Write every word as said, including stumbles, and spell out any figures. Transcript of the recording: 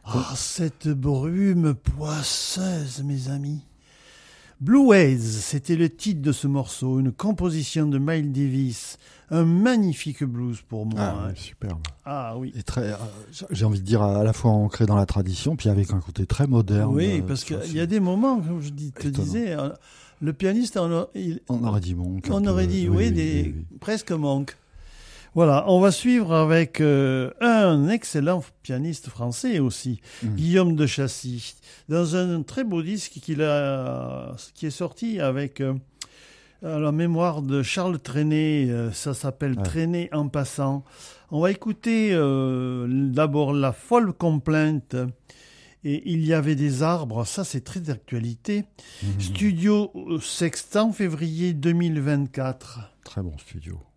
Ah, cette brume poisseuse, mes amis. Blue Haze, c'était le titre de ce morceau, une composition de Miles Davis, un magnifique blues pour moi. Ah, hein. oui, superbe. Ah oui. Et très, euh, j'ai envie de dire à la fois ancré dans la tradition, puis avec un côté très moderne. Oui, euh, parce ça, qu'il y a des moments, comme je dis- te étonnant. disais, euh, le pianiste, on, a- il- On aurait dit Monk. un on peu. aurait dit, oui, oui, des, oui, oui. presque Monk. Voilà, on va suivre avec euh, un excellent pianiste français aussi, Mm. Guillaume de Chassis, dans un très beau disque qu'il a, qui est sorti avec euh, à la mémoire de Charles Trenet, euh, ça s'appelle Ouais. Trenet en passant. On va écouter euh, d'abord La folle complainte et Il y avait des arbres, ça c'est très d'actualité. Mhm. Studio Sextant, février deux mille vingt-quatre. Très bon studio.